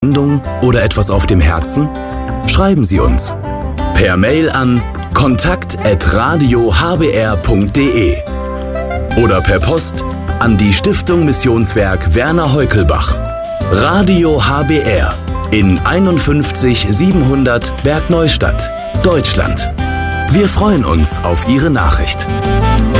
Sendung oder etwas auf dem Herzen? Schreiben Sie uns. Per Mail an kontakt@radiohbr.de oder per Post an die Stiftung Missionswerk Werner Heukelbach. Radio HBR in 51 700 Bergneustadt, Deutschland. Wir freuen uns auf Ihre Nachricht.